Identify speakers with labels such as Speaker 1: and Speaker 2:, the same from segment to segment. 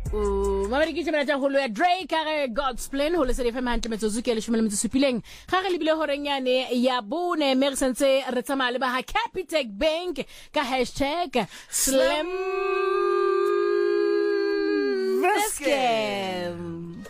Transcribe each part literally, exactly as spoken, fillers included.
Speaker 1: o mabedi ke tshemela tsa go ya Drake are God's plan ho le se F M hantle metsozu ke le shumela metso supileng ga re lebile horeng yane ya bone me re sentse re tsamaya le ba ha Capitec Bank ka hashtag slam the scam.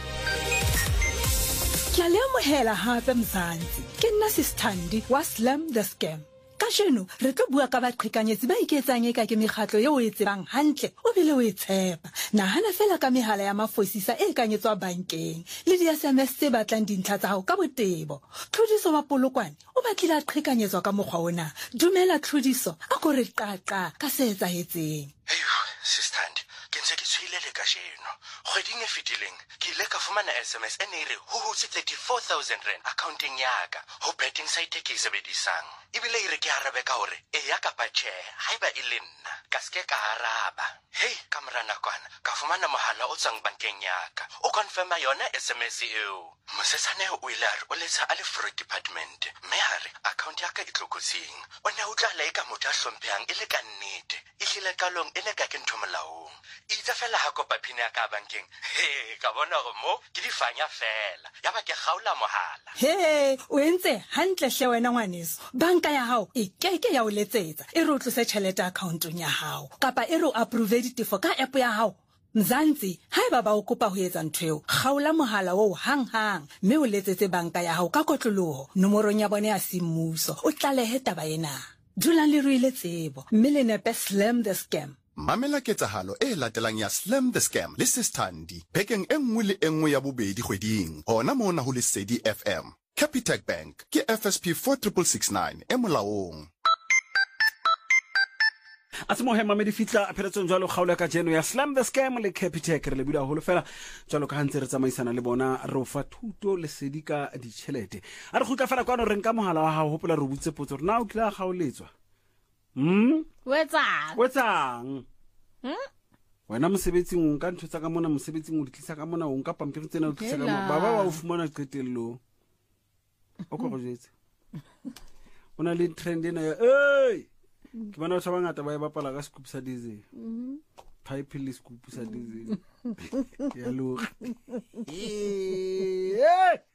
Speaker 2: Ke le mohela hape Mzansi ke nna Sisithandi wa Slam the Scam. Ka jeno re tlo bua ka baqhekanyetsi ba iketsang eka ke mekgatlo eo e tsebang hantle o bile o e tshepa nahana fela ka mehala ya mafosisa e kanyetswa bankeng le di S M S tse batlang dintlha tsa hao ka botebo. Tlhodiso wa polokwane o batlile a qhekanyetswa ka mokgwa ona. Dumela Tlhodiso a go re qaqa ka se etsahetseng.
Speaker 3: Hey Sisithandi ke ntse ke tshwile le ka jeno kgweding e fetileng ke ile ka fumana S M S ene e re ho hutse thirty-four thousand rand accounting ya ka ho betting site ke e sebedisang ebile e re ke arabe ka hore e ya kapa tjhe haiba e le nna ka ske ka araba. Hey ka mora nakwana ka fumana mohala o tsang bankeng ya ka o confirma yona S M S eo mosesane o ile a re o letsa a le fraud department mme hare account ya ka e tlokotsing o ne o tla laika motho a hlomphehang e le ka nnete e hlile qalong e ne ka ke ntho molaong itse fela ha kopa pin ya ka bankeng he ka bona go mo ke di fanya fela ya ba ke gaula mohala.
Speaker 2: He o entse hantle hle wena ngwaneso banka ya hao e keke ya o letsetsa e re o tlose tšhelete accountong ya hao kapa e re o approve ditefo ka app ya hao. Mzansi haeba ba o kopa ho etsa ntho eo gaula mohala o hang hang mme o letsetse banka ya hao ka kotloloho nomorong ya bone ya semmuso o tlalehe taba ena. Dula le ruile tsebo mme le nepe Slam the Scam.
Speaker 4: Mamela ketsahalo e latelang ya Slam the Scam le Sisithandi bekeng e nngwe le enngwe ya bobedi kgweding hona mona ho Lesedi F M. Capitec Bank ke F S P four six six nine e molaong.
Speaker 5: Atsimo hema me di fitla apheletsong jwalo kgaolo ka jeno ya Slam the Scam le Capitec re le bula holo fela jwalo ka hantse re tsamaisana le bona re o fa thuto le sedika ditšhelete a re gutla fela kwano re nka mohala wa hao hopola re butse potso re na o tla gaoletswa hm
Speaker 1: wetsang
Speaker 5: wetsang
Speaker 1: hm
Speaker 5: wena mosebetsing o nka ntho tsa ka mona mosebetsing o di tlisa ka mona o nka pampiri tsena o tlisa ka mona baba ba o fumana qetello o go go jetse ona le trend ena ya ei ke bona o tshaba ngata ba e bapala ka scoop sa diesel pipe le scoop sa diesel ya lo eh